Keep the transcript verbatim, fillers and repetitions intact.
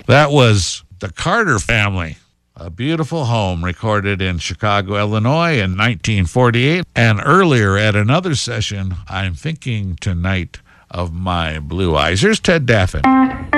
That was the Carter Family, a beautiful home recorded in Chicago, Illinois in nineteen forty-eight. And earlier at another session, I'm thinking tonight of my blue eyes. Here's Ted Daffin.